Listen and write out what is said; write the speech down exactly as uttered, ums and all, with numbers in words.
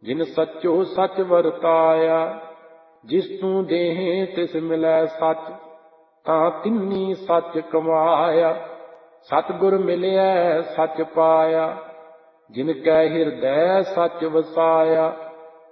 ਜਿਨ ਸੱਚੋ ਸੱਚ ਵਰਤਾਇਆ। ਜਿਸ ਤੂੰ ਦੇਹੇ ਤਿਸ ਮਿਲੈ ਸੱਚ, ਤਾਂ ਤਿੰਨੀ ਸੱਚ ਕਮਾਇਆ। ਸਤਿਗੁਰ ਮਿਲਿਆ ਸੱਚ ਪਾਇਆ, ਜਿਨ ਕੈ ਹਿਰਦੈ ਸੱਚ ਵਸਾਇਆ।